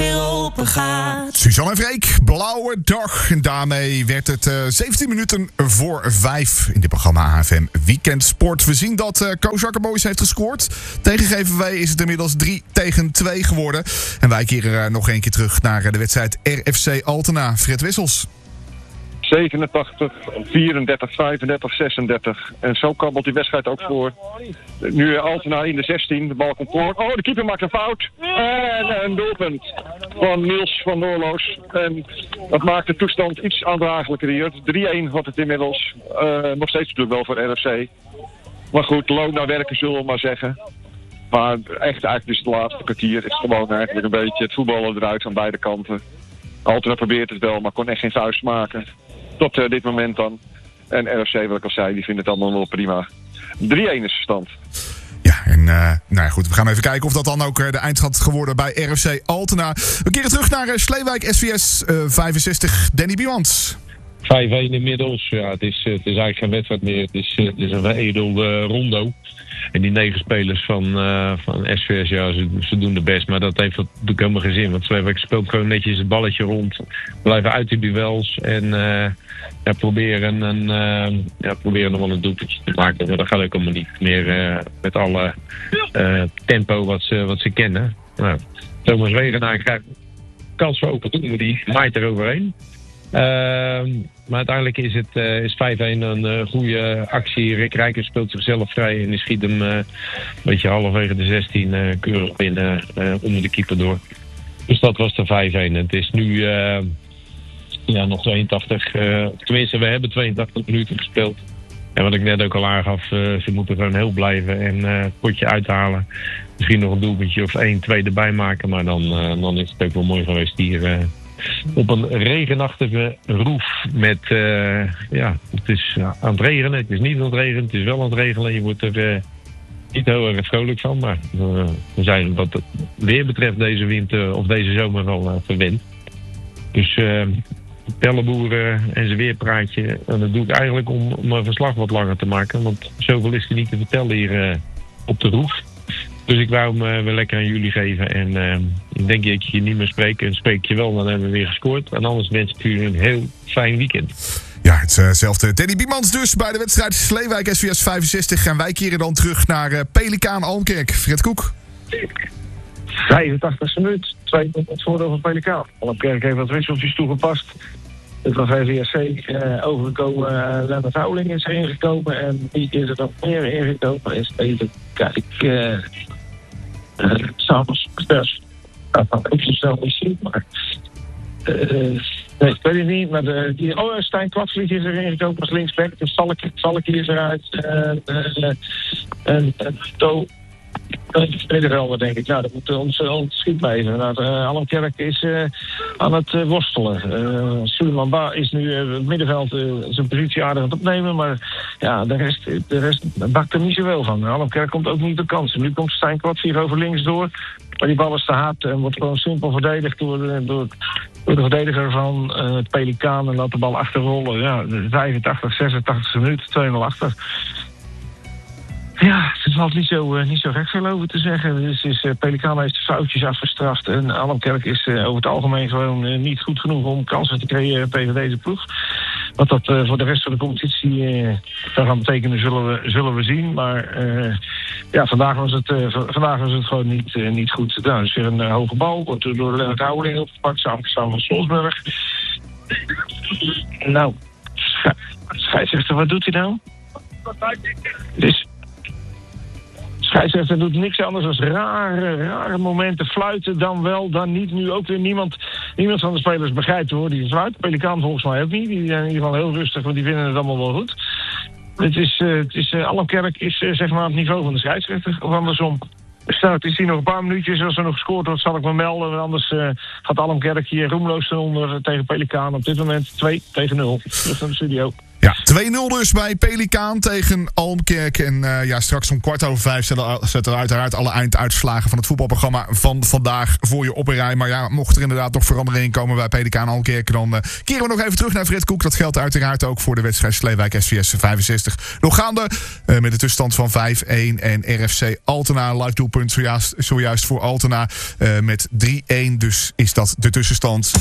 weer open gaat. Suzanne en Freek, blauwe dag. En daarmee werd het 17 minuten voor 5 in dit programma AFM Weekend Sport. We zien dat Koos Akkerboys heeft gescoord. Tegen GVW is het inmiddels 3-2 geworden. En wij keren nog een keer terug naar de wedstrijd RFC Altena. Fred Wissels. 87, 34, 35, 36. En zo kabbelt die wedstrijd ook voor. Nu Altena in de 16, de bal komt voor. Oh, de keeper maakt een fout. En een doelpunt van Niels van Noorloos. En dat maakt de toestand iets aandraaglijker hier. 3-1 wordt het inmiddels. Nog steeds natuurlijk wel voor RFC. Maar goed, loon naar werken zullen we maar zeggen. Maar eigenlijk is het laatste kwartier. Het is gewoon eigenlijk een beetje het voetballen eruit aan beide kanten. Altena probeert het wel, maar kon echt geen vuist maken. Tot dit moment dan. En RFC, wat ik al zei, die vinden het allemaal wel prima. 3-1 is de stand. Ja, en nou ja, goed, we gaan even kijken of dat dan ook de eindstand geworden bij RFC Altena. We keren terug naar Sleewijk SVS 65, Danny Biemans. 5-1 inmiddels. Ja, het is eigenlijk geen wedstrijd meer. Het is een veredelde rondo. En die 9 spelers van SVS, ja, ze doen de best. Maar dat heeft natuurlijk helemaal geen zin. Want Sleewijk speelt gewoon netjes het balletje rond. Blijven uit de duels. En proberen nog wel een doelpuntje te maken. Maar dat gaat ook allemaal niet meer met alle tempo wat ze kennen. Nou, Thomas Wegenaar krijgt kans voor open doel. Die maait er overheen. Maar uiteindelijk is 5-1 een goede actie. Rick Rijkers speelt zichzelf vrij en die schiet hem een beetje halverwege de 16 keurig binnen onder de keeper door. Dus dat was de 5-1. En het is nu nog 82. Tenminste, we hebben 82 minuten gespeeld. En wat ik net ook al aangaf, ze moeten gewoon heel blijven en het potje uithalen. Misschien nog een doelpuntje of 1-2 erbij maken. Maar dan is het ook wel mooi geweest hier. Op een regenachtige roef met, het is aan het regenen, het is niet aan het regenen, het is wel aan het regenen. Je wordt er niet heel erg vrolijk van, maar we zijn wat het weer betreft deze winter of deze zomer wel verwend. Dus Pelleboeren en zijn weerpraatje, en dat doe ik eigenlijk om mijn verslag wat langer te maken, want zoveel is er niet te vertellen hier op de roef. Dus ik wou hem weer lekker aan jullie geven. En ik denk dat je niet meer spreekt. En spreek je wel, dan hebben we weer gescoord. En anders wens ik jullie een heel fijn weekend. Ja, hetzelfde. Danny Biemans dus bij de wedstrijd Sleewijk SVS 65. En wij keren dan terug naar Pelikaan Almkerk. Fred Koek. 85e minuut. 2 het voordeel van Pelikaan. Almkerk heeft wat wisseltjes toegepast. Het was VVSC overgekomen. Lennart Houweling is erin gekomen. En wie is er nog meer ingekomen? Is even kijken. S'avonds. Dat kan ook zo snel niet zien. Maar. Nee, ik weet het niet. Maar Stijn Kwatvlieg is erin gekomen als linksback. Dus Salk is eruit. En To. Middenvelder, denk ik. Nou, dat moet ons schiet blijven. Almkerk is aan het worstelen. Suleiman Ba is nu het middenveld zijn positie aardig aan het opnemen. Maar ja, de rest bakt er niet zoveel van. Almkerk komt ook niet op kansen. Nu komt Stijn Kwartvier over links door. Maar die bal is te hard en wordt gewoon simpel verdedigd door de verdediger van het Pelikaan. En laat de bal achterrollen. Ja, 85, 86 minuten, 2-0 achter. Ja, er valt niet zo gek veel over te zeggen. Dus Pelikaan heeft foutjes afgestraft. En Almkerk is over het algemeen gewoon niet goed genoeg om kansen te creëren tegen deze ploeg. Wat dat voor de rest van de competitie zou gaan betekenen, zullen we zien. Maar vandaag was het gewoon niet goed gedaan. Dus weer een hoge bal, wordt door Lennart Houweling opgepakt, samen van Solsburg. Nou, scheidsrechter, wat doet hij nou? Dus scheidsrechter doet niks anders dan rare momenten. Fluiten, dan wel, dan niet. Nu ook weer niemand van de spelers begrijpt hoor. Die fluit. Pelikaan volgens mij ook niet. Die zijn in ieder geval heel rustig, want die vinden het allemaal wel goed. Almkerk is zeg maar het niveau van de scheidsrechter. Of andersom. Het is hier nog een paar minuutjes. Als er nog gescoord wordt, zal ik me melden. Anders gaat Almkerk hier roemloos onder tegen Pelikaan. Op dit moment 2-0. Terug naar de studio. Ja, 2-0 dus bij Pelikaan tegen Almkerk. En straks om 5:15 zetten we uiteraard alle einduitslagen van het voetbalprogramma van vandaag voor je op een rij. Maar ja, mocht er inderdaad nog verandering komen bij Pelikaan Almkerk, dan keren we nog even terug naar Fred Koek. Dat geldt uiteraard ook voor de wedstrijd Sleewijk SVS 65. Nog gaande met de tussenstand van 5-1 en RFC Altena. Live doelpunt zojuist voor Altena met 3-1. Dus is dat de tussenstand.